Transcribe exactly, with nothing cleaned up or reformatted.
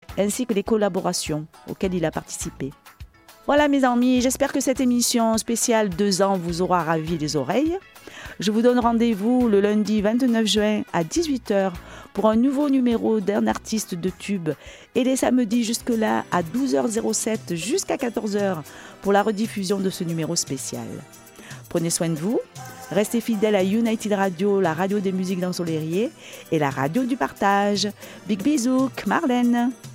ainsi que les collaborations auxquelles il a participé. Voilà mes amis, j'espère que cette émission spéciale deux ans vous aura ravi les oreilles. Je vous donne rendez-vous le lundi vingt-neuf juin à dix-huit heures pour un nouveau numéro d'un artiste de tube et les samedis jusque-là à douze heures sept jusqu'à quatorze heures pour la rediffusion de ce numéro spécial. Prenez soin de vous, restez fidèles à United Radio, la radio des musiques d'ensoleillés et la radio du partage. Big bisous, Marlène.